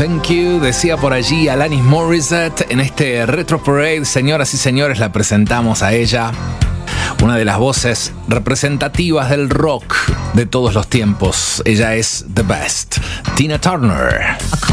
Thank you, decía por allí Alanis Morissette. En este Retro Parade, señoras y señores, la presentamos a ella. Una de las voces representativas del rock de todos los tiempos. Ella es the best, Tina Turner.